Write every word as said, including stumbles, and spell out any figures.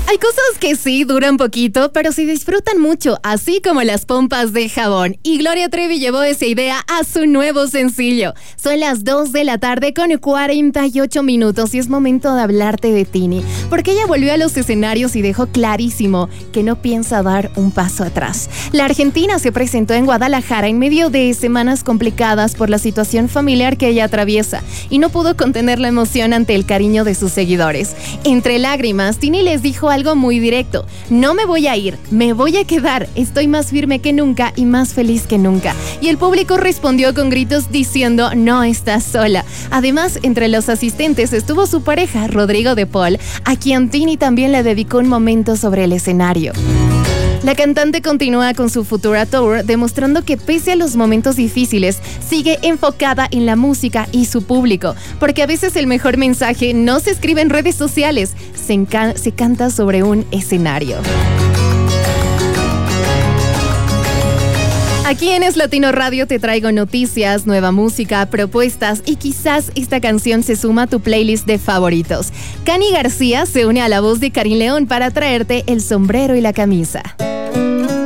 Hay cosas que sí duran poquito, pero se disfrutan mucho, así como las pompas de jabón. Y Gloria Trevi llevó esa idea a su nuevo sencillo. Son las dos de la tarde con cuarenta y ocho minutos y es momento de hablarte de Tini, porque ella volvió a los escenarios y dejó clarísimo que no piensa dar un paso atrás. La argentina se presentó en Guadalajara en medio de semanas complicadas por la situación familiar que ella atraviesa y no pudo contener la emoción ante el cariño de sus seguidores. Entre lágrimas, Tini les dijo algo muy directo: no me voy a ir, me voy a quedar, estoy más firme que nunca y más feliz que nunca. Y el público respondió con gritos diciendo: no estás sola. Además, entre los asistentes estuvo su pareja, Rodrigo de Paul, a quien Tini también le dedicó un momento sobre el escenario. La cantante continúa con su Futura Tour, demostrando que pese a los momentos difíciles, sigue enfocada en la música y su público, porque a veces el mejor mensaje no se escribe en redes sociales, se, enca- se canta sobre un escenario. Aquí en Es Latino Radio te traigo noticias, nueva música, propuestas y quizás esta canción se suma a tu playlist de favoritos. Cani García se une a la voz de Karin León para traerte el sombrero y la camisa.